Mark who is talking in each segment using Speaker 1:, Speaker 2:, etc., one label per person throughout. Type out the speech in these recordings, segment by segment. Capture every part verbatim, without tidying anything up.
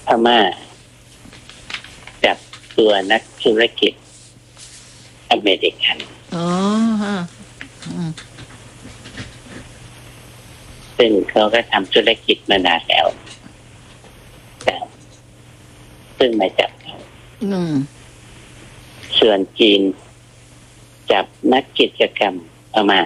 Speaker 1: พม่าจับตัวนักธุรกิจอเมริกัน
Speaker 2: อ๋อฮะ
Speaker 1: ซึ่งเขาก็ทำธุรกิจมานานแล้วแต่ซึ่งมาจับเขาส่วนจีนจับนักกิจกรรมพม่า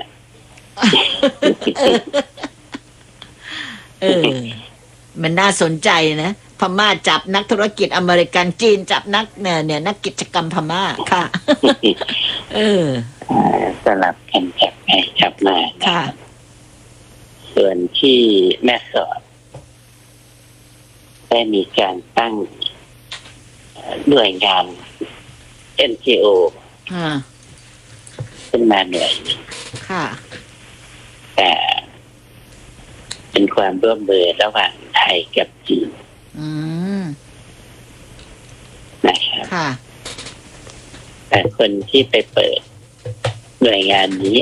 Speaker 2: เออมันน่าสนใจนะพม่าจับนักธุรกิจอเมริกันจีนจับนักเนี่ยเนี่ยนักกิจกรรมพม่าค่ะเออ
Speaker 1: สลับกันจับไปจับมา
Speaker 2: ค่ะ
Speaker 1: ส่วนที่แม่สอดได้มีการตั้งหน่วยงาน เอ็น จี โอ ขึ้นมาหน่วย
Speaker 2: ค่ะ
Speaker 1: แต่เป็นความร่วมมือระหว่างไทยกับจีนนะครับ
Speaker 2: ค่ะ
Speaker 1: แต่คนที่ไปเปิดหน่วยงานนี้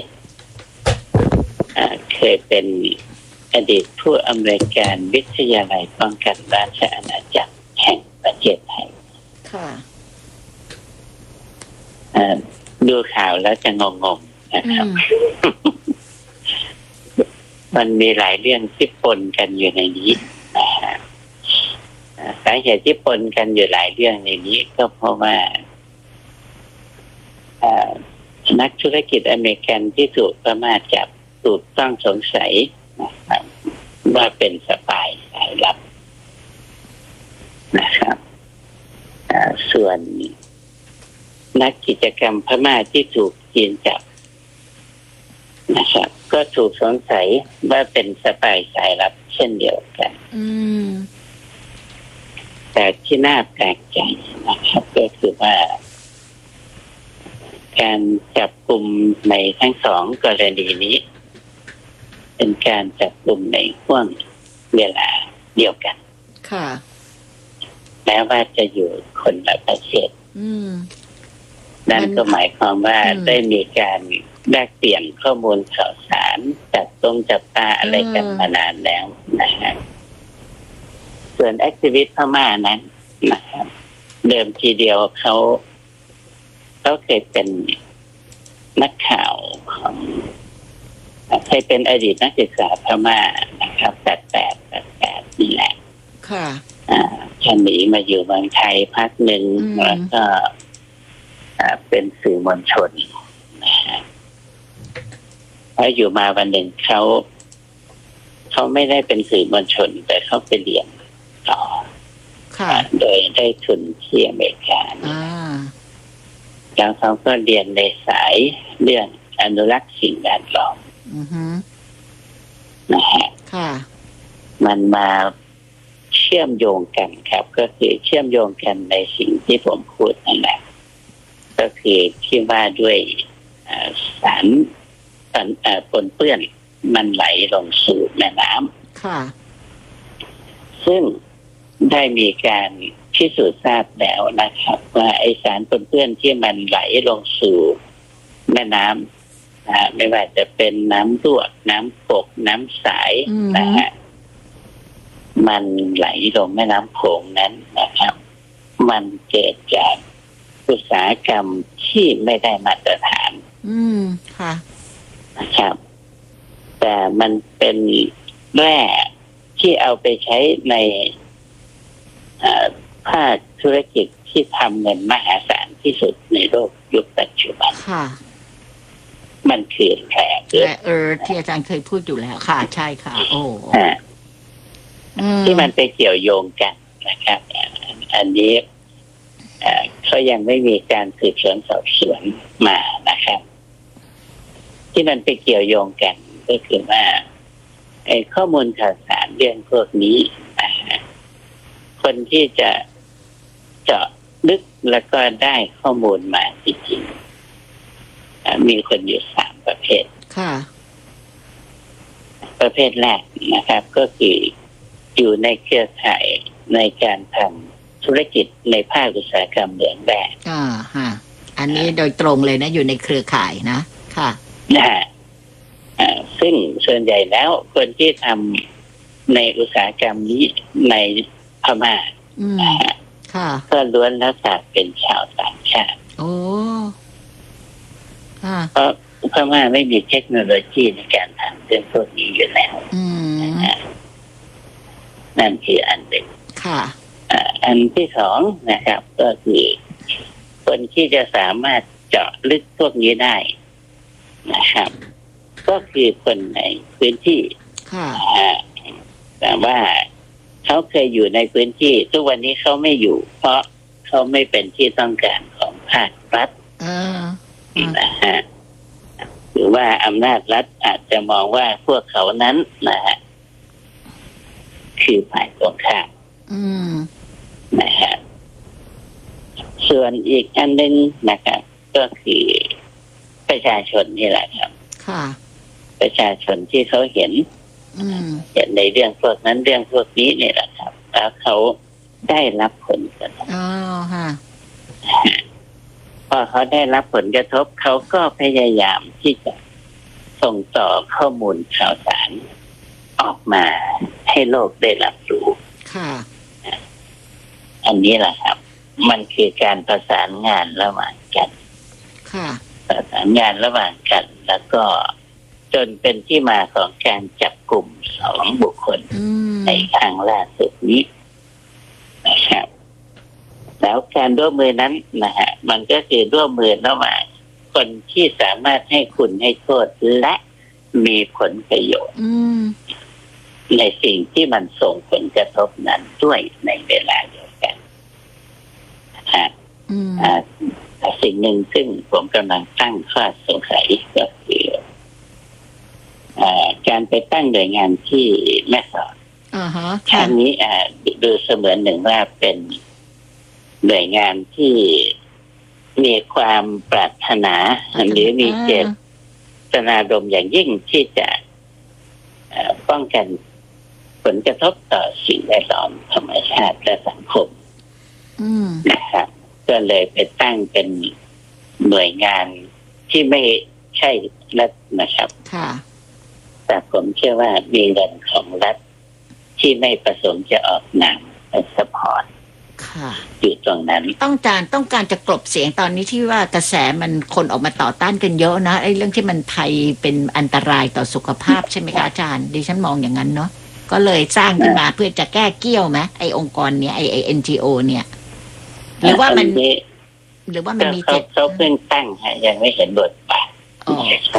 Speaker 1: เคยเป็นอดีตผู้อำนวยการวิทยาลัยป้องกันราชอาณาจักรแห่งประเทศไทย
Speaker 2: ค่ะ
Speaker 1: ดูข่าวแล้วจะงงๆนะครับ มันมีหลายเรื่องที่ปนกันอยู่ในนี้นะฮะสาเหตุที่ปนกันอยู่หลายเรื่องในนี้ก็เพราะว่านักธุรกิจอเมริกันที่ถูกพม่าจับถูกต้องสงสัยนะครับว่าเป็นสปายสายลับนะครับส่วนนักกิจกรรมพม่าที่ถูกจีนจับนะครับก็ถูกสงสัยว่าเป็นสปายสายลับเช่นเดียวกันแต่ที่น่าแปลกใจนะครับก็คือว่าการจับกลุ่มในทั้งสองกรณีนี้เป็นการจับกลุ่มในช่วงเวลาเดียวกัน
Speaker 2: ค่ะ
Speaker 1: แม้ว่าจะอยู่คนละประเทศนั่นก็หมายความว่าได้มีการแลกเปลี่ยนข้อมูลข่าวสารจับตรงจับตาอะไรกันมานานแล้วนะฮะส่วนแอคทิวิสต์พม่านั้นนะครับเดิมทีเดียวเขาเขาเคยเป็นนักข่าวของเคยเป็นอดีตนักศึกษาพม่านะครับแปดแปดแปดแปดนี่แหละ
Speaker 2: ค่ะ
Speaker 1: อ่าฉันหนีมาอยู่เมืองไทยพักหนึ่งแล้วก็เป็นสื่อมวลชนนะฮะแล้วอยู่มาวันหนึ่งเขาเขาไม่ได้เป็นสื่อมวลชนแต่เขาไปเรียนต่อโดยได้ทุนที่อเมริกาแล้วเขาก็เรียนในสายเรื่องอนุรักษ์สิ่งแวดล้อมนะฮะมันมาเชื่อมโยงกันครับก็คือเชื่อมโยงกันในสิ่งที่ผมพูดนั่นแหละก็คือที่ว่าด้วยสารปนเปื้อนมันไหลลงสู่แม่น้ำซึ่งได้มีการพิสูจน์ทราบแล้วนะครับว่าไอสารปนเปื้อนที่มันไหลลงสู่แม่น้ำนะไม่ว่าจะเป็นน้ำรั่วน้ำกกน้ำใสนะฮะมันไหลลงแม่น้ำโขงนั้นนะครับมันเกิดจากอุตสาหกรรมที่ไม่ได้มาตรฐาน
Speaker 2: อืมค่ะ
Speaker 1: นะครับแต่มันเป็นแร่ที่เอาไปใช้ในภาคธุรกิจที่ทำเงินมหาศาลที่สุดในโลกยุคปัจจุบัน
Speaker 2: ค่ะ
Speaker 1: มันคือแร่
Speaker 2: เออที่อาจารย์เคยพูดอยู่แล้วค่ะใช่ค่ะโอ้
Speaker 1: ที่มันไปเกี่ยวโยงกันนะครับอันนี้เขายังไม่มีการสืบสวนสอบสวนมานะครับที่มันไปเกี่ยวโยงกันก็คือว่าไอ้ข้อมูลข่าวสารเรื่องพวกนี้คนที่จะเจาะลึกแล้วก็ได้ข้อมูลมาจริงๆมีคนอยู่สามประเภท
Speaker 2: ค่ะ
Speaker 1: ประเภทแรกนะครับก็คืออยู่ในเครือข่ายในการทำธุรกิจในภาคอุตสาหกรรมเหมืองแร่
Speaker 2: อ่าฮะอันนี้โดยตรงเลยนะอยู่ในเครือข่ายนะค่ะ
Speaker 1: นะฮะซึ่งส่วนใหญ่แล้วคนที่ทำในอุตสาหกรรมนี้ในพม่า
Speaker 2: อืม
Speaker 1: นะฮะ
Speaker 2: ค่ะ
Speaker 1: ก็ล้วนแล้วแต่เป็นชาวต่างชาติ
Speaker 2: โอ้ค่ะ
Speaker 1: เพราะพม่าไม่มีเทคโนโลยีในการทำเรื่องพวกนี้อยู่แล้ว
Speaker 2: อืม
Speaker 1: นะฮะนั่นคืออันหนึ่ง
Speaker 2: ค่ะ
Speaker 1: อ่าอันที่สองนะครับ ก็คือคนที่จะสามารถเจาะลึกพวกนี้ได้นะครับ ก็คือคนในพื้นที่
Speaker 2: ค่ะ
Speaker 1: อ่าแต่ว่าเขาเคยอยู่ในพื้นที่ทุกวันนี้เขาไม่อยู่ เพราะเขาไม่เป็นที่ต้องการของภาครัฐ
Speaker 2: เออ
Speaker 1: นะฮะหรือว่าอำนาจรัฐอาจจะมองว่าพวกเขานั้นนะฮะคือฝ่ายตรงข้าม
Speaker 2: อืม
Speaker 1: นะฮะส่วนอีกอันหนึ่งนะครับ ก็คือประชาชนนี่แหละครับ
Speaker 2: ค่ะ
Speaker 1: ประชาชนที่เขาเห็น
Speaker 2: อืม
Speaker 1: เห็นในเรื่องพวกนั้นเรื่องพวกนี้นี่แหละครับ แล้วเขาได้รับผลกระทบ
Speaker 2: อ๋อ ค่ะ
Speaker 1: พอเขาได้รับผลกระทบเขาก็พยายามที่จะส่งต่อข้อมูลข่าวสารออกมาให้โลกได้รับรู้
Speaker 2: ค่ะ
Speaker 1: อันนี้แหละครับ มันคือการประสานงานระหว่างกัน
Speaker 2: ค่ะ
Speaker 1: ประสานงานระหว่างกัน แล้วก็จนเป็นที่มาของการจับกลุ่มสองบุคคล
Speaker 2: อืม
Speaker 1: ในครั้งล่าสุดนี้นะครับ แล้วการร่วมมือนั้นนะฮะมันก็คือร่วมมือระหว่างคนที่สามารถให้คุณให้โทษและมีผลประโยชน์
Speaker 2: อืม
Speaker 1: ในสิ่งที่มันส่งผลกระทบนั้นด้วยในเวลาเดียวกันนะฮะ
Speaker 2: อืม
Speaker 1: อ่าสิ่งหนึ่งซึ่งผมกำลังตั้งข้อสงสัยก็คืออ่าการไปตั้งหน่วยงานที่แม่สอด
Speaker 2: อ่าฮะ
Speaker 1: ค
Speaker 2: ค่ะ
Speaker 1: รั้งนี้อ่าดูเสมือนหนึ่งว่าเป็นหน่วยงานที่มีความปรารถนาหรือมีเจตนารมณ์อย่างยิ่งที่จะเอ่อป้องกันผลกระทบต่อสิ่งแวดล้อมธรรมชาติและสังคม
Speaker 2: อืม
Speaker 1: นะครับก็เลยไปตั้งเป็นหน่วยงานที่ไม่ใช่รัฐนะครับ
Speaker 2: ค่ะ
Speaker 1: แต่ผมเชื่อว่ามีเงินของรัฐที่ไม่ประสงค์จะออกนามและสปอร์ต
Speaker 2: ค่ะ
Speaker 1: อยู่ตรงนั้น
Speaker 2: ต้องการต้องการจะกลบเสียงตอนนี้ที่ว่ากระแสมันคนออกมาต่อต้านกันเยอะนะไอ้เรื่องที่มันภัยเป็นอันตรายต่อสุขภาพใช่ไหมคะอาจารย์ดิฉันมองอย่างนั้นเนาะก็เลยสร้างขึ้นมาเพื่อจะแก้เกี้ยวไหมไอ้องค์กรเนี้ยไอ้ไอ้เอ็นจีโอเนี่ย หรือว่ามัน
Speaker 1: อันี้
Speaker 2: หรือว่ามันมี
Speaker 1: เขา
Speaker 2: เจ็ด
Speaker 1: เขาเพิ่งตั้งฮะยังไม่เห็นบทบาท
Speaker 2: อ๋อ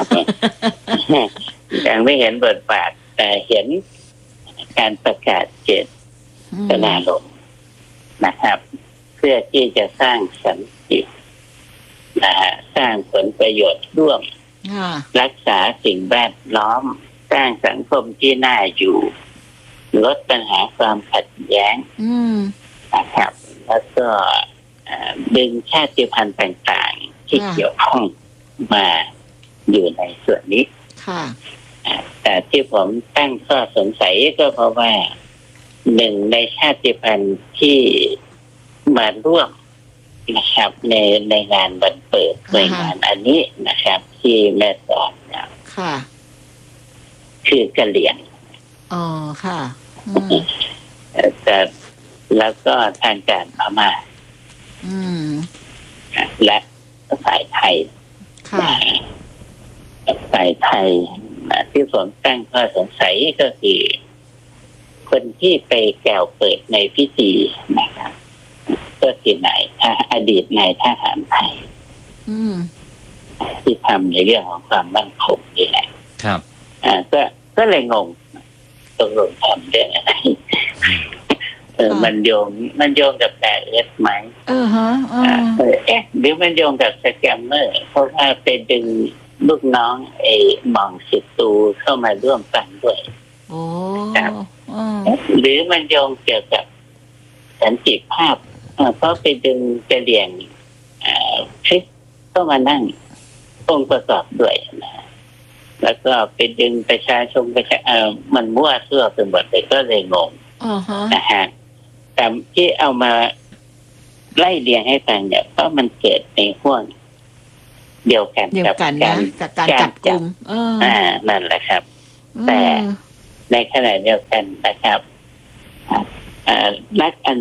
Speaker 1: ยังไม่เห็นบทบาท แต่เห็นการประกาศเจต
Speaker 2: อืม
Speaker 1: นารมณ์นะครับ เพื่อที่จะสร้างสันตินะฮะสร้างผลประโยชน์ร่วม
Speaker 2: ค่ะ
Speaker 1: รักษาสิ่งแวดล้อม สร้างสังคมที่น่าอยู่ ลดปัญหาความขัดแย้ง
Speaker 2: อืม
Speaker 1: นะครับ แล้วก็เอ่อดึงชาติพันธุ์ต่างๆ ที่
Speaker 2: ค่ะ
Speaker 1: เกี่ยวข้องมาอยู่ในส่วนนี้
Speaker 2: ค่ะ
Speaker 1: อ่าแต่ที่ผมตั้งข้อสงสัยก็เพราะว่าหนึ่งในชาติพันธุ์ที่มาร่วมนะครับ ในในงานวันเปิดหน่วยงานอันนี้นะครับ ที่แม่สอดเนี่ย
Speaker 2: ค่ะ
Speaker 1: คือกะเหรี่ยง
Speaker 2: อ๋อค่ะอืม
Speaker 1: เอ่อแต่แล้วก็ทางการพม่า
Speaker 2: อืม
Speaker 1: และฝ่ายไทย
Speaker 2: ค่ะ
Speaker 1: ฝ่ายไทยนะที่ผมตั้งข้อสงสัยก็คือ คนที่ไปแก้วเปิดในพิธีนะครับก็คือนายทหารอดีตนายทหารไทย
Speaker 2: อืม
Speaker 1: ที่ทำในเรื่องของความมั่นคงนี่แหละ
Speaker 3: ครับ
Speaker 1: อ่าก็ก็เลยงงตกลงทำเรื่องอะไรเออมันโยงมันโยงกับแต่เอสไหม
Speaker 2: เออฮะเอ
Speaker 1: อ่า
Speaker 2: อ
Speaker 1: เออเอ๊ะหรือมันโยงกับสแกมเมอร์ เพราะว่าไปดึงลูกน้องไอ้หมองสิบตูเข้ามาร่วมกันด้วย
Speaker 2: โอ้
Speaker 1: ครับ
Speaker 2: อ๋อ
Speaker 1: หรือมันโยงเกี่ยวกับสันติภาพอ่าเพราะไปดึงกระเหลี่ยงอ่าคริสต์เข้ามานั่งองค์ประกอบด้วยนะแล้วก็ไปดึงประชาชนประชาเอ่อมันมั่วซั่วไปหมดเลยก็เลยงง
Speaker 2: อ๋อฮะ
Speaker 1: นะฮะแต่ที่เอามาไล่เรียงให้ฟังเนี่ยเพราะมันเกิดในห่วงเดียวกัน
Speaker 2: เดียว
Speaker 1: กับ
Speaker 2: กัน
Speaker 1: กา
Speaker 2: นะ
Speaker 1: ร
Speaker 2: กับการจับกลุ่มเออ
Speaker 1: อ่านั่นแหละครับ แต่ ในขณะเดียวกันนะครับอ่านักอนุรักษ์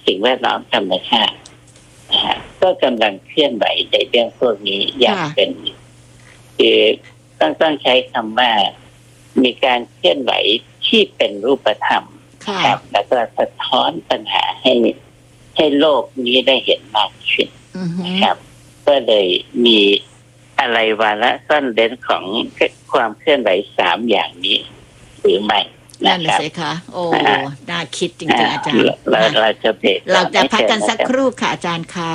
Speaker 1: สิ่งแวดล้อมธรรมชาติก็กำลังเคลื่อนไหวในเรื่องพวกนี้อย่างเป็นคือต้องต้องใช้คำว่ามีการเคลื่อนไหวที่เป็นรูปธรรมครับแล้วก็สะท้อนปัญหาให้ให้โลกนี้ได้เห็นมากขึ้นครับก็เลยมีอะไรวาระซ่อนเร้นของความเคลื่อนไหวสามอย่างนี้หรือไม่
Speaker 2: นั่นเลยสิคะโอ้น่าคิดจริงๆอาจารย์
Speaker 1: เราเราจะเบรก
Speaker 2: เราจะพักกันสักครู่ค่ะอาจารย์คะ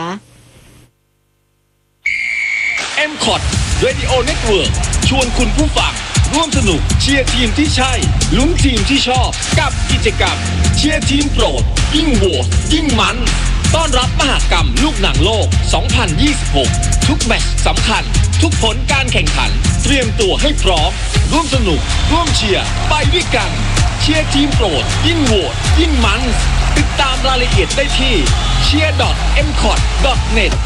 Speaker 3: เอ็ม คอท Radio Network ชวนคุณผู้ฟังร่วมสนุกเชียร์ทีมที่ใช่ลุ้นทีมที่ชอบกับกิจกรรมเชียร์ทีมโปรดยิ่งโหวตยิ่งมันต้อนรับมหกรรมลูกหนังโลกสองพันยี่สิบหกทุกแมตช์สำคัญทุกผลการแข่งขันเตรียมตัวให้พร้อมร่วมสนุกร่วมเชียร์ไปด้วยกันเชียร์ทีมโปรดยิ่งโหวตยิ่งมันติดตามรายละเอียดได้ที่ เชียร์ ดอท เอ็ม คอท ดอท เน็ต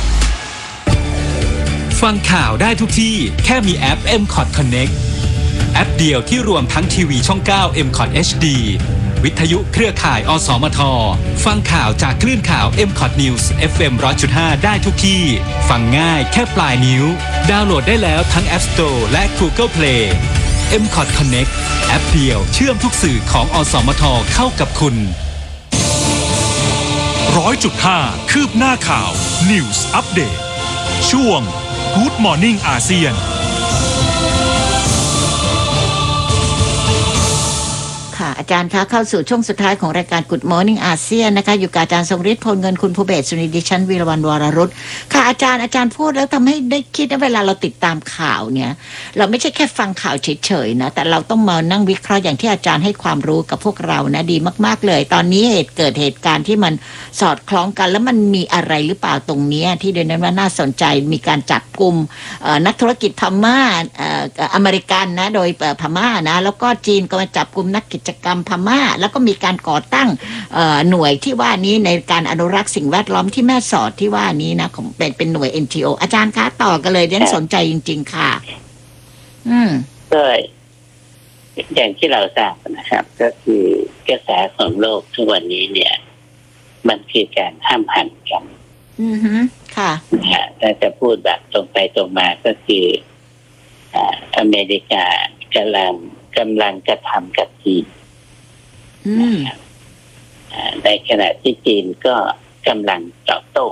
Speaker 4: ฟังข่าวได้ทุกที่แค่มีแอป เอ็ม คอท Connect แอปเดียวที่รวมทั้งทีวีช่อง เก้า เอ็ม คอท เอช ดี วิทยุเครือข่ายอสมทฟังข่าวจากคลื่นข่าว เอ็ม คอท News เอฟ เอ็ม หนึ่งร้อยจุดห้า ได้ทุกที่ฟังง่ายแค่ปลายนิ้วดาวน์โหลดได้แล้วทั้ง App Store และ Google Play เอ็ม คอท Connect แอปเดียวเชื่อมทุกสื่อของอสมทเข้ากับคุณ
Speaker 5: ร้อยจุดห้า คืบหน้าข่าว News Update ช่วง Good Morning อาเซียน
Speaker 2: ค่ะอาจารย์คะเข้าสู่ช่วงสุดท้ายของรายการ Good Morning อาเซียนนะคะอยู่กับอาจารย์ทรงฤทธิ์พลเงินคุณภูเบศรสุนิดิฉันวีรวรรณวรรุตค่ะอาจารย์อาจารย์พูดแล้วทำให้ได้คิดว่าเวลาเราติดตามข่าวเนี่ยเราไม่ใช่แค่ฟังข่าวเฉยๆนะแต่เราต้องมานั่งวิเคราะห์อย่างที่อาจารย์ให้ความรู้กับพวกเรานะดีมากๆเลยตอนนี้เหตุเกิดเหตุการณ์ที่มันสอดคล้องกันแล้วมันมีอะไรหรือเปล่าตรงนี้ที่เดี๋ยวนั้นว่าน่าสนใจมีการจับกุมนักธุรกิจพม่าอเมริกันนะโดยพม่านะแล้วก็จีนก็มาจับกุมนักกิจกรรมพม่าแล้วก็มีการก่อตั้งหน่วยที่ว่านี้ในการอนุรักษ์สิ่งแวดล้อมที่แม่สอดที่ว่านี้นะของเป็นเป็นหน่วย เอ็น จี โอ อาจารย์คะต่อกันเลยเดี๋ยวสนใจจริงๆค่ะอืม
Speaker 1: ก็อย่างที่เราทราบนะครับ ก็คือกระแสของโลกทุกวันนี้เนี่ยมันคือการห้ามหันกัน
Speaker 2: อือฮึค่ะ
Speaker 1: นะฮะถ้าจะพูดแบบตรงไปตรงมาก็คืออเมริกากำลังกำลังกระทำกับจีนในขณะที่จีนก็กำลังตอบโต้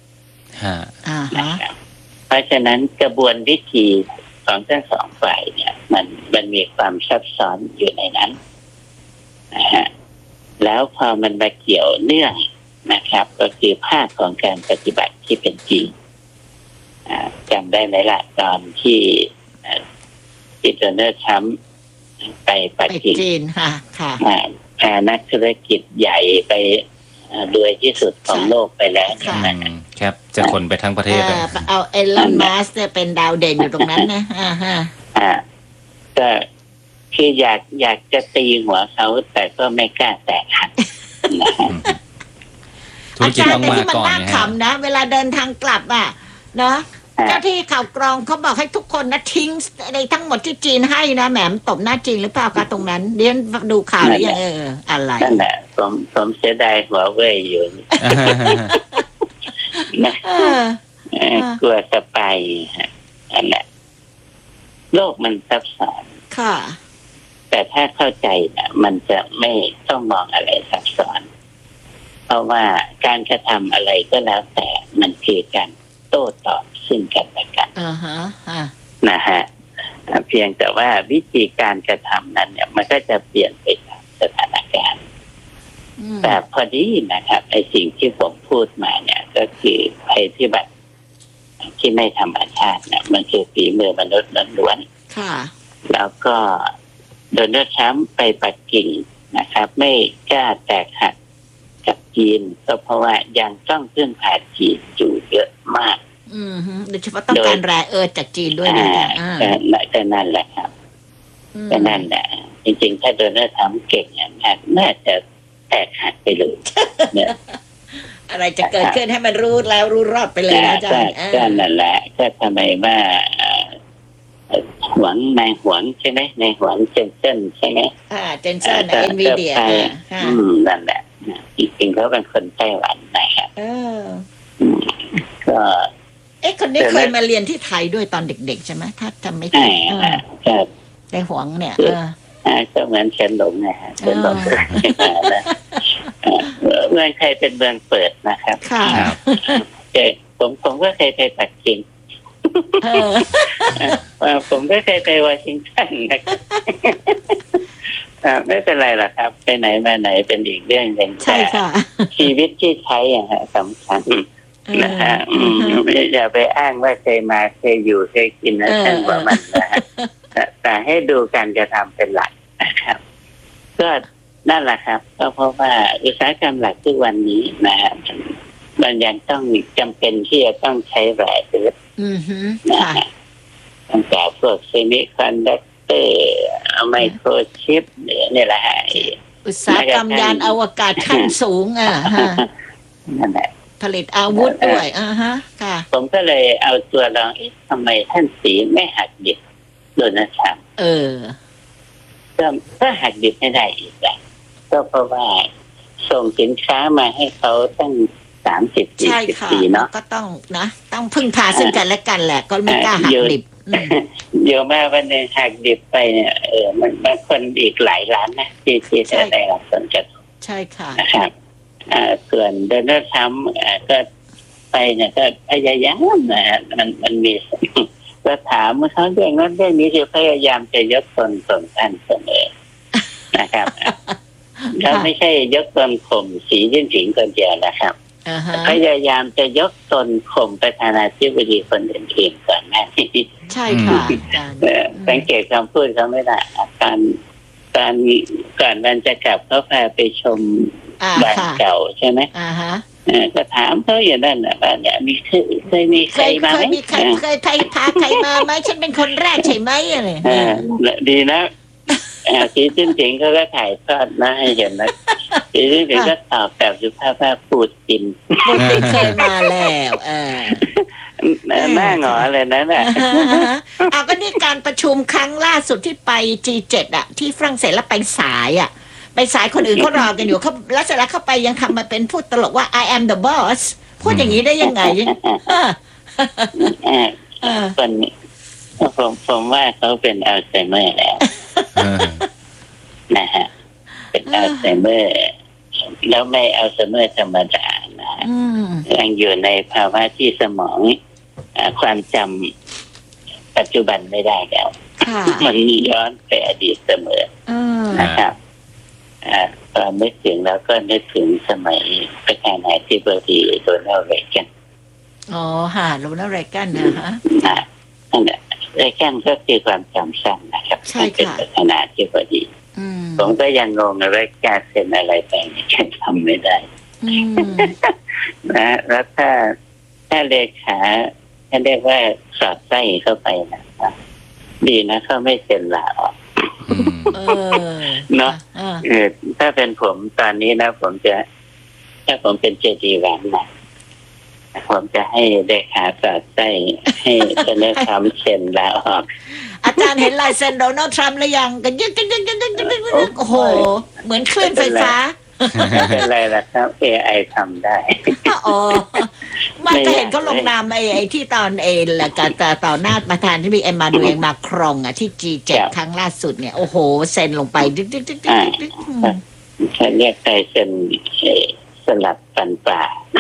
Speaker 1: นะครับเพราะฉะนั้นกระบวนวิธีของทั้งสองฝ่ายเนี่ยมันมันมีความซับซ้อนอยู่ในนั้นนะฮะแล้วพอมันมาเกี่ยวเนื่องนะครับก็คือภาคของการปฏิบัติที่เป็นจริงจำได้ไหมล่ะตอนที่ที่โดนัลด์ทรัมป์ไปปักกิ่ง
Speaker 2: จีนค่ะค่ะ
Speaker 1: พานักธุรกิจใหญ่ไปรวยที่สุดของโลกไปแล้ว
Speaker 4: ครับจะคนไปทั้งประเทศ
Speaker 2: เอาเอลอนมัสก์เนี่ยเป็นดาวเด่นอยู่ตรงนั้นนะอ่าฮะ
Speaker 1: อ่าก็คืออยากอยากจะตีหัวเขาแต่ก็ไม่กล้าแตะหัก
Speaker 2: อาจารย์ที่มันน่าขำนะเวลาเดินทางกลับอ่ะเนาะเจ้าที่ข่าวกรองเขาบอกให้ทุกคนนะทิ้งในทั้งหมดที่จีนให้นะแหมตบหน้าจีนหรือเปล่าคะตรงนั้นเรียนดูข่าวหรือยังเอออะไร
Speaker 1: นั่นแหละผมผมเสียดายหัวเว่ยอยู่นะกลัวสไปอันแหละโลกมันซับซ้อน
Speaker 2: ค่ะ
Speaker 1: แต่ถ้าเข้าใจนะมันจะไม่ต้องมองอะไรซับซ้อนเพราะว่าการกระทำอะไรก็แล้วแต่มันคือการโต้ตอบซึ่งกันและกัน
Speaker 2: อ่าฮะ
Speaker 1: นะฮะเพียงแต่ว่าวิธีการกระทำนั้นเนี่ยมันก็จะเปลี่ยนไปตามสถานการณ์แต่พอดีนะครับไอ้สิ่งที่ผมพูดมาเนี่ยก็คือภัยพิบัติที่ไม่ธรรมชาติเนี่ยมันคือฝีมือมนุษย์ล้วน
Speaker 2: ๆค่ะ
Speaker 1: แล้วก็โดนัลด์ทรัมป์ไปปักกิ่งนะครับไม่กล้าแตกหักกับจีนก็เพราะว่ายังต้องพึ่งพาจีนอยู่เยอะมาก
Speaker 2: อืมโดยเฉพาะต้องการแร่เอิร์ธจากจีนด้วยนะ
Speaker 1: อ่าแต่นั่นแหละครับแต่นั่นแหละจริงๆถ้าโดนัลด์ทรัมป์เก่งอย่างนั้นน่าจะแตกหักไปเลยเนี่ย
Speaker 2: อะไรจะเกิดขึ้นให้มันรู้แล้วรู้รอดไปเลยอาจารย์
Speaker 1: ก็นั่นแหละก็ทำไมว่าหวังนายหวังใช่ไหมนายหวังเจนเซนใช่ไหม
Speaker 2: อ่าเจนเซนเอ็นวีเดีย
Speaker 1: อืมนั่นแหละจริงๆเขาเป็นคนไต้หวันนะครับ
Speaker 2: เออ
Speaker 1: ก็
Speaker 2: เอ๊ะคนนี้เคยมาเรียนที่ไทยด้วยตอนเเด็กๆใช่ไหมถ้าจำไม่ผิ
Speaker 1: ใช่
Speaker 2: ดเออ
Speaker 1: ครับ
Speaker 2: ในหวงเนี่ย เออ
Speaker 1: ก็เหมือนเฉินหลงนะฮะเฉินหลงเมืองไทยเป็นเมืองเปิดนะครับ
Speaker 2: ค่ะ
Speaker 1: เจผมผมก็เคยไปปักกิ่ง
Speaker 2: เออ
Speaker 1: ผมก็เคยไปวอชิงตันนะครับไม่เป็นไรหรอกครับไปไหนมาไหนเป็นอีกเรื่องหนึ่ง
Speaker 2: ใช่ค่ะ
Speaker 1: ชีวิตที่ใช้อะฮะสำคัญนะฮะอย่าไปอ้างว่าเคยมาเคยอยู่เคยกินนะท่านว่ามันนะฮะแต่ให้ดูการกระทำเป็นหลักนะครับก็นั่นแหละครับก็เพราะว่าอุตสาหกรรมหลักทุกวันนี้นะฮะมันยังต้องจำเป็นที่จะต้องใช้แร่เพชร
Speaker 2: อือฮึ
Speaker 1: นะ
Speaker 2: ค่ะ
Speaker 1: ฮะตั้งแต่พวกเซมิคอนดักเตอร์ไมโครชิปเนี่ยแหละฮะ
Speaker 2: อุตสาหกรรมยานอวกาศขั้นสูงอ่ะฮะ
Speaker 1: นั่นแหละ
Speaker 2: ผลิตอาวุธด้วยอ่าฮะค่ะ
Speaker 1: ผมก็เลยเอาตัวลองเอ๊ะทำไมท่านสีไม่หักดิบโดนัลด์ทรัมป์
Speaker 2: เออ
Speaker 1: ก็ก็หักดิบไม่ได้อีกแหละก็เพราะว่าส่งสินค้ามาให้เขาตั้งสามสิบสี่
Speaker 2: ใช่
Speaker 1: สิบ
Speaker 2: ค่ะ
Speaker 1: ปีเนาะ
Speaker 2: ก็ต้องนะต้องพึ่งพาซึ่งกันและกันแหละ ก็ไม่กล้าหักดิบอืม
Speaker 1: เดี๋ยวมาวันหนึ่งหักดิบไปเนี่ยเออมันบางคนอีกหลายล้านนะที่ที่จะได้รับผลกระทบ
Speaker 2: ใช่ค่ะ
Speaker 1: นะครับอ่าส่วนโดนัลด์ทรัมป์อ่าก็ไปเนี่ยก็พยายามนะฮะมันมันมี ก็ถามเขาเรื่องนั้นเรื่องนี้คือพยายามจะยกตนตนท่านเสมอนะครับแล้วไม่ใช่ยกตนข่มสีจิ้นผิงคนเดียวนะครับ
Speaker 2: อ่าฮะ
Speaker 1: พยายามจะยกตนข่มประธานาธิบดีคนอื่นๆก่อนหน้านี้
Speaker 2: ใช่ค่ะอาจารย์
Speaker 1: เอ่อสังเกตคำพูดเขาไม่ได้การการก่อนวันจะกลับเขาพาไปชม
Speaker 2: อ่า
Speaker 1: บ้าน
Speaker 2: ค่ะ
Speaker 1: เก่าใช่ไหม
Speaker 2: อ่าฮะ
Speaker 1: เอ่อก็ถามเขาอย่างนั้นนะว่าเนี่ยมีเคยเคยมีใค
Speaker 2: เค
Speaker 1: ร
Speaker 2: ย
Speaker 1: มา
Speaker 2: เค
Speaker 1: ไหม
Speaker 2: ยมีใครเคยใครพาใครมาไหมฉันเป็นคนแรกใช่ไหมอะไร
Speaker 1: เออดีนะเอ่อสีจิ้นผิงเขาก็ถ่ายทอดมาให้เห็นนะสีจิ้นผิงก็ตอบแบบสุภาพว่าพูดกิน
Speaker 2: ปูตินเคยมาแล้วเออ
Speaker 1: หน้าหงอเลยนะน่ะ
Speaker 2: เอาก็นี่การประชุมครั้งล่าสุดที่ไป จี เจ็ด อ่ะ ที่ฝรั่งเศสแล้วไปสายอ่ะ ไปสายคนอื่นเขารอกันอยู่เขาแล้วเสร็จแล้วเข้าไปยังทำมาเป็นพูดตลกว่า I am the boss พูดอย่างนี้ได้ยังไงเออ
Speaker 1: เออ
Speaker 2: เออ
Speaker 1: คนผมผมว่าเขาเป็นอัลไซเมอร์แล้วนะฮะเป็นอัลไซเมอร์แล้วไม่อัลไซเมอร์ธรรมดานะฮะ
Speaker 2: อืม
Speaker 1: ยังอยู่ในภาวะที่สมองอ่าความจำปัจจุบันไม่ได้แล้ว
Speaker 2: ค่ะ
Speaker 1: มันย้อนไปอดีตเสมอ
Speaker 2: เออ
Speaker 1: นะครับอ่าตอนนึกถึงแล้วก็นึกถึงสมัยประธานาธิบดีโดนัลด์เรแกน
Speaker 2: อ๋อฮะโรนัลด์เรแกนนะฮะ
Speaker 1: นะนั่นแหละเรแกนก็คือความจำสั้นนะครับ
Speaker 2: ใช่ค่ะ
Speaker 1: เป็นประธานาธิบดี
Speaker 2: อืม
Speaker 1: ผมก็ยังงงเลยการเซ็นอะไรไปแกทำไม่ได้
Speaker 2: อืม
Speaker 1: นะแล้วถ้าถ้าเลขาถ้าเรียกว่าสอดไส้เข้าไปนะครับดีนะเขาไม่เซ็นลาออก
Speaker 2: เออ
Speaker 1: เนาะ
Speaker 2: เออ
Speaker 1: เออถ้าเป็นผมตอนนี้นะผมจะ ถ้าผมเป็นเจดีแหวนนะผมจะให้เลขาสอดไส้ให้เสนอคำเซ็นลาออก
Speaker 2: อาจารย์เห็นลายเซ็นโดนัลด์ทรัมป์หรือยังกันยึกยึกยึกยึกยึกยึกยึกโอ้โห เหมือนคลื่นไฟฟ้า
Speaker 1: ไม่เป็นไรล่ะครับ เอ ไอ ทำได้
Speaker 2: อ๋อไมันก็เห็นเขาลงนามไอ้ไอ้ที่ตอนเอละกับต่อหน้าประธานที่มีเอ็มมานูเอลมาครองอ่ะที่ จี เจ็ด
Speaker 1: ครับ
Speaker 2: ครั้งล่าสุดเนี่ยโอ้โหเซ็นลงไปดึกดึกดึกดึกดึกดึกอืม
Speaker 1: เขาเรียกใครเซ็นเอ่อสลับฟันป่า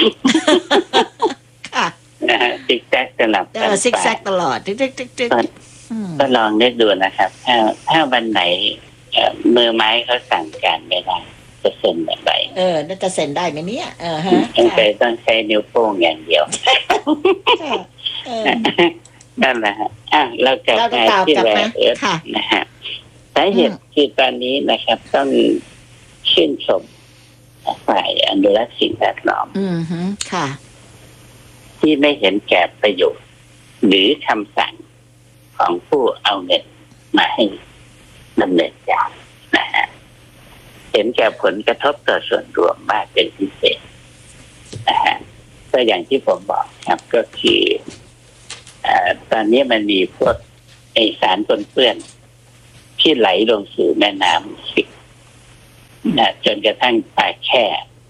Speaker 2: ค่ะ
Speaker 1: นะฮะซิกแซกสลับ
Speaker 2: เอ
Speaker 1: ฟัน
Speaker 2: อซิก
Speaker 1: ป่า
Speaker 2: แซกตลอดดึกดึกดึกดึกอืม
Speaker 1: ก็ลองนึกดูนะครับ ถ้าถ้าวันไหนเอ่อมือไม้เขาสั่งการไม่ได้จะเซ็นแบบไหน
Speaker 2: เออน่าจะเซ็นได้ไหมเนี่ยเออฮะ
Speaker 1: ต้องใช้ต้องใช้นิ้วโป้งอย่างเดียว
Speaker 2: ค่ะเออ
Speaker 1: นั่นแหละฮะอ่ะเรากลับ
Speaker 2: เราก็
Speaker 1: มา
Speaker 2: ตาม
Speaker 1: ที่
Speaker 2: กลับ
Speaker 1: แร
Speaker 2: มา
Speaker 1: เอิร์ธ
Speaker 2: ค่ะ
Speaker 1: นะฮะสาเหตุคือตอนนี้นะครับ ต้องชื่นชมฝ่ายอนุรักษ์สิ่งแวดล้อม
Speaker 2: อืมฮึค่ะ
Speaker 1: ที่ไม่เห็นแก่ประโยชน์หรือคำสั่งของผู้เอาเงินมาให้ดำเนินการนะฮะเห็นแก่ผลกระทบต่อส่วนรวมมากเป็นพิเศษนะฮะก็อย่างที่ผมบอกครับก็คืออ่าตอนนี้มันมีพวกไอสารปนเปื้อนที่ไหลลงสู่แม่น้ำสิกนะจนกระทั่งปลาแค่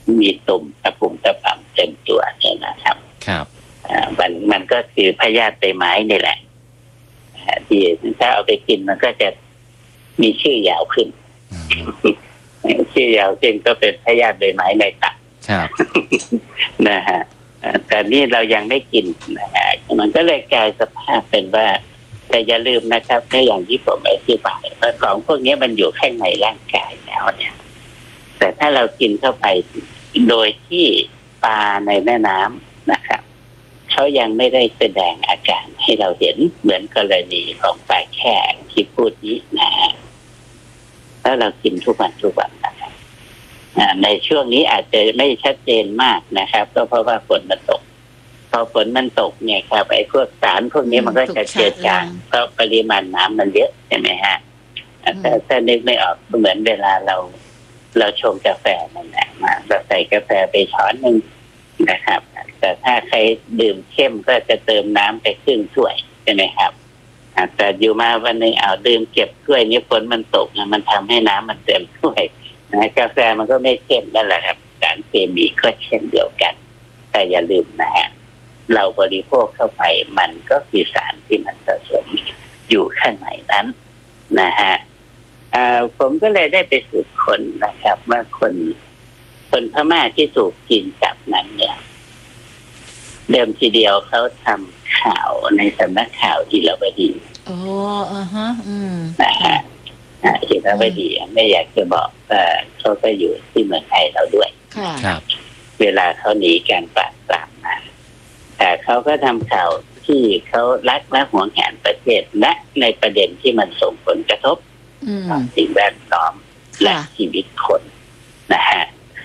Speaker 1: มีตุ่มตะปุ่มตะป่ำเต็มตัวเนี่ยนะครับ
Speaker 3: ครับ
Speaker 1: อ่ามันมันก็คือพยาธิใบไม้นี่แหละที่ถ้าเอาไปกินมันก็จะมีชื่อยาวขึ้นชื่อยาวขึ้นก็เป็นพยาธิใบไม้ในตับ
Speaker 3: ครับ
Speaker 1: นะฮะแต่นี่เรายังไม่กินนะฮะมันก็เลยกลายสภาพเป็นว่าแต่อย่าลืมนะครับถ้าอย่างที่ผมอธิบายว่าของพวกนี้มันอยู่ข้างในร่างกายแล้วเนี่ยแต่ถ้าเรากินเข้าไปโดยที่ปลาในแม่น้ำนะครับเขายังไม่ได้แสดงอาการให้เราเห็นเหมือนกรณีของปลาแค่ที่พูดนี้นะฮะแล้วเรากินทุกวันทุกวันนะครับในช่วงนี้อาจจะไม่ชัดเจนมากนะครับก็เพราะว่าฝนมันตกพอฝนมันตกเนี่ยครับไอ้พวกสารพวกนี้มันก็จะเจือจางเพราะปริมาณน้ำมันเยอะใช่ไหมฮะแต่ถ้านึกไม่ออกเหมือนเวลาเราเราชงกาแฟนั่นแหละมาเราใส่กาแฟไปช้อนหนึ่งนะครับแต่ถ้าใครดื่มเข้มก็จะเติมน้ำไปครึ่งถ้วยใช่ไหมครับแต่อยู่มาวันนึงเอาดื่มเก็บถ้วยนี้ฝนมันตกมันทำให้น้ำมันเต็มถ้วยนะกาแฟมันก็ไม่เข้มนั่นแหละครับสารเคมีก็เช่นเดียวกันแต่อย่าลืมนะฮะเราบริโภคเข้าไปมันก็คือสารที่มันสะสมอยู่ข้างในนั้นนะฮะผมก็เลยได้ไปสืบค้นนะครับว่าคนคนพม่าที่ถูกกินจับนั้นเนี่ยเดิมทีเดียวเขาทำข่าวในสำนักข่าวอิรวดี
Speaker 2: โอ้อ่าฮะอืม
Speaker 1: นะฮะอิรวดีไม่อยากจะบอกว่าเขาก็อยู่ที่เมืองไทยเราด้วย
Speaker 2: ครับ
Speaker 1: เวลาเขาหนีการปราบปรามมาแต่เขาก็ทำข่าวที่เขารักและหวงแหนประเทศและในประเด็นที่มันส่งผลกระทบต่อสิ่งแวดล้อมและชีวิตคนนะฮะ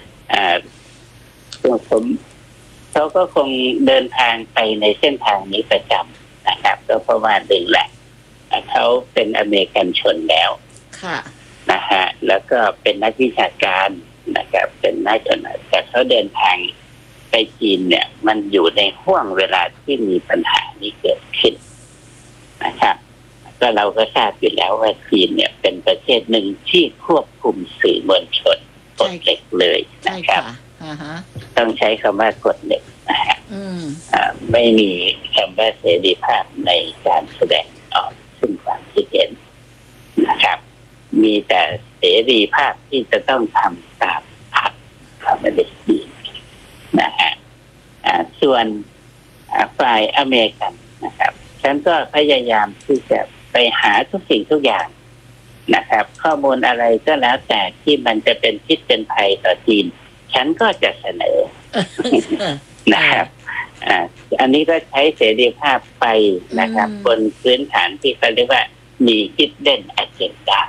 Speaker 1: ผมเขาก็คงเดินทางไปในเส้นทางนี้ประจำนะครับก็เพราะว่าหนึ่งแหละเขาเป็นอเมริกันชนแล้วนะฮะแล้วก็เป็นนักวิชาการนะครับเป็นนักจนแต่เขาเดินทางไปจีนเนี่ยมันอยู่ในห่วงเวลาที่มีปัญหานี้เกิดขึ้นนะครับก็เราก็ทราบอยู่แล้วว่าจีนเนี่ยเป็นประเทศหนึ่งที่ควบคุมสื่อมวลชนกฎเหล็กเลยนะครับต้องใช้คำว่ากฎเหล็กนะฮะไม่มีคำว่าเสรีภาพในการแสดงออกซึ่งความคิดเห็นนะครับมีแต่เสรีภาพที่จะต้องทำตามพรรคคอมมิวนิสต์จีนนะฮะส่วนฝ่ายอเมริกันนะครับฉันก็พยายามที่จะไปหาทุกสิ่งทุกอย่างนะครับข้อมูลอะไรก็แล้วแต่ที่มันจะเป็นพิษเป็นภัยต่อจีนฉันก็จะเสนอนะครับอันนี้ก็ใช้เสรีภาพไปนะครับบนพื้นฐานที่เขาเรียกว่ามี hidden agenda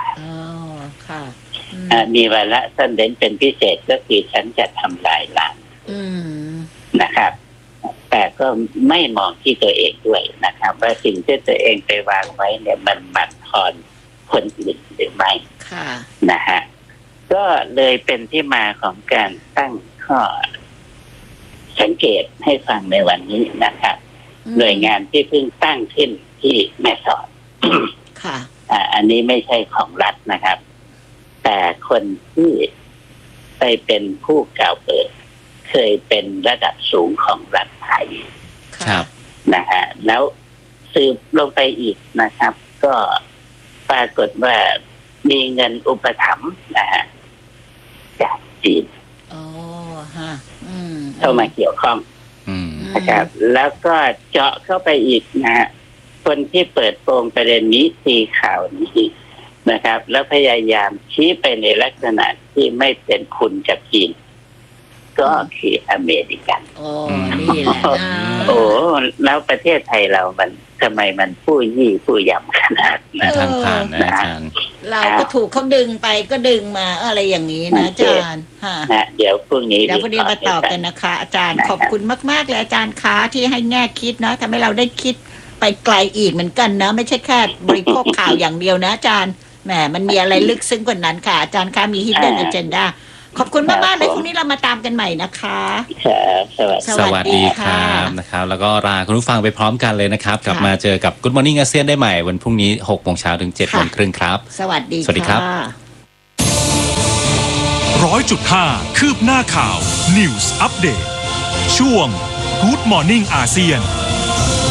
Speaker 1: มีวาระซ่อนเร้นเป็นพิเศษก็คือฉันจะทำลายล้างนะครับแต่ก็ไม่มองที่ตัวเองด้วยนะครับว่าสิ่งที่ตัวเองไปวางไว้เนี่ยมันบั่นทอนคนอื่นหรือไม่นะฮะก็เลยเป็นที่มาของการตั้งข้อสังเกตให้ฟังในวันนี้นะครับหน่วยงานที่เพิ่งตั้งขึ้นที่แม่สอด
Speaker 2: ค่ะ
Speaker 1: อันนี้ไม่ใช่ของรัฐนะครับแต่คนที่ไปเป็นผู้กล่าวเปิดเคยเป็นระดับสูงของรัฐไทย
Speaker 3: ครับ
Speaker 1: นะฮะแล้วสืบลงไปอีกนะครับก็ปรากฏว่ามีเงินอุปถัมภ์นะฮะจากจีน
Speaker 2: อ๋อฮะอืม
Speaker 1: เข้ามาเกี่ยวข้องนะครับแล้วก็เจาะเข้าไปอีกนะฮะคนที่เปิดโปงประเด็นนี้ตีข่าวนี้นะครับแล้วพยายามชี้ไปในลักษณะที่ไม่เป็นคุณกับจีนก็คืออเมริกัน
Speaker 2: โอ้นี่แหละ
Speaker 1: โอ้แล้วประเทศไทยเรามันทำไมมันผู้ยี่ผู้ยำขนาดนั้น
Speaker 3: ทางผ่านนะอาจารย์
Speaker 2: เราก็ถูกเขาดึงไปก็ดึงมาอะไรอย่างนี้นะอาจารย์
Speaker 1: ค่ะเดี๋ยวพรุ่งนี้
Speaker 2: เดี๋ยวพรุ่งนี้มาตอบกันนะคะอาจารย์ขอบคุณมากๆเลยอาจารย์คะที่ให้แง่คิดนะทำให้เราได้คิดไปไกลอีกเหมือนกันนะไม่ใช่แค่บริโภคข่าวอย่างเดียวนะอาจารย์แหมมันมีอะไรลึกซึ้งกว่านั้นค่ะอาจารย์คะมี hidden agenda ขอบคุณมากๆเลยพรุ่งนี้เรามาตามกันใหม่นะคะ
Speaker 1: ส
Speaker 3: วัสดีครับนะครับแล้วก็ลาคุณผู้ฟังไปพร้อมกันเลยนะครับกลับมาเจอกับ Good Morning อาเซียนได้ใหม่วันพรุ่งนี้ หกโมงเช้าถึง เจ็ดโมงครึ่งครับ
Speaker 2: สวัสดี
Speaker 3: สวัสดีครับ
Speaker 5: ร้อยจุดห้าคืบหน้าข่าว News อัปเดตช่วง Good Morning อาเซียน